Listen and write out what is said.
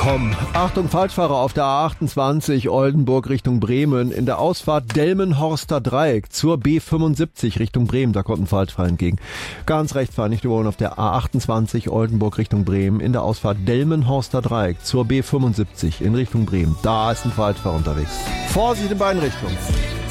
Komm, Achtung, Falschfahrer auf der A28 Oldenburg Richtung Bremen. In der Ausfahrt Delmenhorster Dreieck zur B75 Richtung Bremen. Da kommt ein Falschfahrer entgegen. Ganz rechts fahren, nicht überholen auf der A28 Oldenburg Richtung Bremen. In der Ausfahrt Delmenhorster Dreieck zur B75 in Richtung Bremen. Da ist ein Falschfahrer unterwegs. Vorsicht in beiden Richtungen.